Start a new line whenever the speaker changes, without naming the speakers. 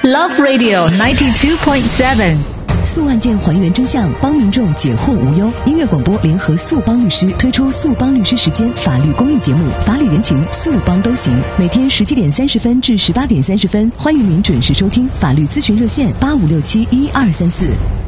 Love Radio 92.7。
诉案件还原真相，帮民众解惑无忧。音乐广播联合诉帮律师推出诉帮律师时间法律公益节目，法理人情，诉帮都行。每天17点30分至18点30分，欢迎您准时收听。法律咨询热线85671234。